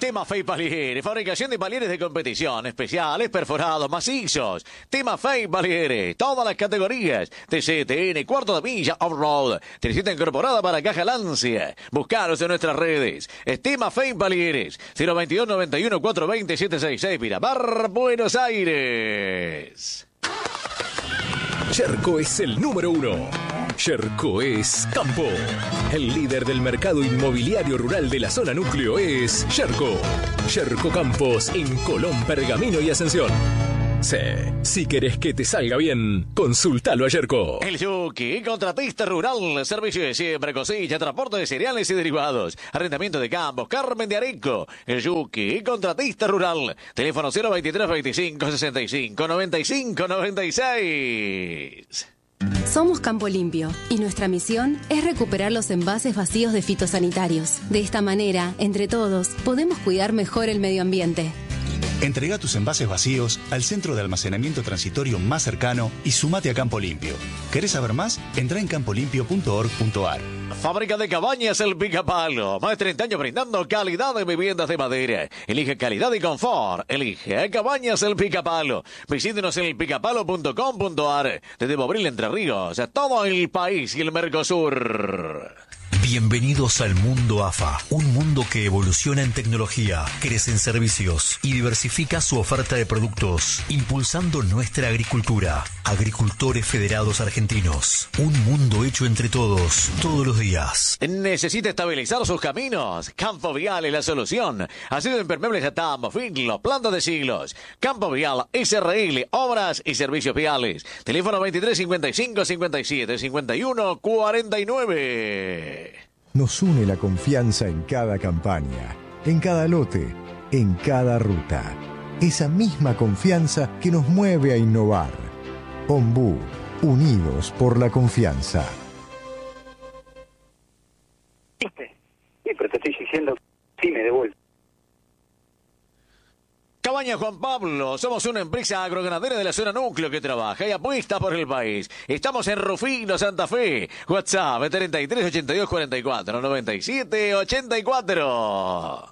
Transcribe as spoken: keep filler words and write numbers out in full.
Tema Fey Palieres, fabricación de palieres de competición, especiales, perforados, macizos. Tema Fey Palieres, todas las categorías. T C, T N, cuarto de milla, off-road. Trescientos incorporada para caja Lancia. Buscaros en nuestras redes. Es Tema Fey Palieres, cero veintidós noventa y uno cuatrocientos veinte setecientos sesenta y seis, Miramar, Buenos Aires. Yerko es el número uno. Yerko es Campo. El líder del mercado inmobiliario rural de la zona núcleo es Yerko. Yerko Campos en Colón, Pergamino y Ascensión. Sí, si querés que te salga bien, consultalo a Yerko. El Yuki, contratista rural, servicio de siembra, cosecha, transporte de cereales y derivados, arrendamiento de campos, Carmen de Areco. El Yuki, contratista rural, teléfono cero veintitrés veinticinco sesenta y cinco noventa y cinco noventa y seis. Somos Campo Limpio y nuestra misión es recuperar los envases vacíos de fitosanitarios. De esta manera, entre todos, podemos cuidar mejor el medio ambiente. Entrega tus envases vacíos al centro de almacenamiento transitorio más cercano y sumate a Campo Limpio. ¿Querés saber más? Entrá en campo limpio punto org punto ar. Fábrica de Cabañas El Picapalo. Más de treinta años brindando calidad de viviendas de madera. Elige calidad y confort. Elige Cabañas El Picapalo. Visítenos en el picapalo punto com punto ar. Desde Bobril, Entre Ríos, a todo el país y el Mercosur. Bienvenidos al mundo A F A, un mundo que evoluciona en tecnología, crece en servicios y diversifica su oferta de productos, impulsando nuestra agricultura. Agricultores Federados Argentinos, un mundo hecho entre todos, todos los días. ¿Necesita estabilizar sus caminos? Campo Vial es la solución. Acero impermeables a tambo, filo, planta de siglos. Campo Vial, S R L, obras y servicios viales. Teléfono veintitrés cincuenta y cinco cincuenta y siete cincuenta y uno cuarenta y nueve. Nos une la confianza en cada campaña, en cada lote, en cada ruta. Esa misma confianza que nos mueve a innovar. Ombú, unidos por la confianza. Sí, pero te estoy diciendo, sí, me devuelvo. Cabaña Juan Pablo, somos una empresa agroganadera de la zona núcleo que trabaja y apuesta por el país. Estamos en Rufino, Santa Fe. WhatsApp treinta y tres ochenta y dos cuarenta y cuatro noventa y siete ochenta y cuatro.